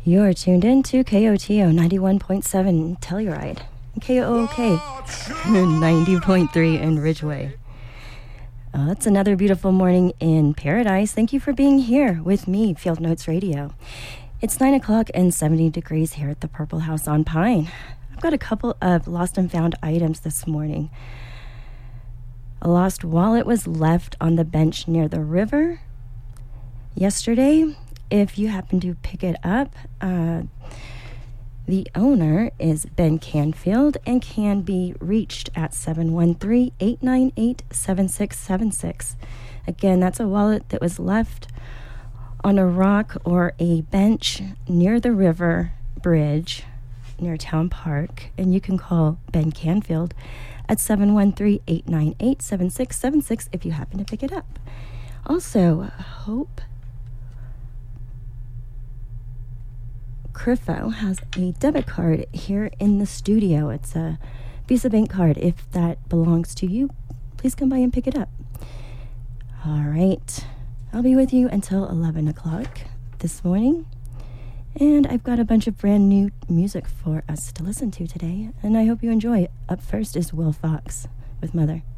You're tuned in to KOTO 91.7 Telluride, KOOK 90.3 in Ridgeway. It's another beautiful morning in paradise. Thank you for being here with me, Field Notes Radio. It's 9 o'clock and 70 degrees here at the Purple House on Pine. I've got a couple of lost and found items this morning. A lost wallet was left on the bench near the river yesterday. If you happen to pick it up, the owner is Ben Canfield and can be reached at 713-898-7676. Again, that's a wallet that was left on a rock or a bench near the river bridge near Town Park, and you can call Ben Canfield at 713-898-7676 if you happen to pick it up. Also, Hope Criffo has a debit card here in the studio. It's a Visa Bank card. If that belongs to you, please come by and pick it up. All right. I'll be with you until 11 o'clock this morning. And I've got a bunch of brand new music for us to listen to today, and I hope you enjoy. Up first is Will Fox with Mother.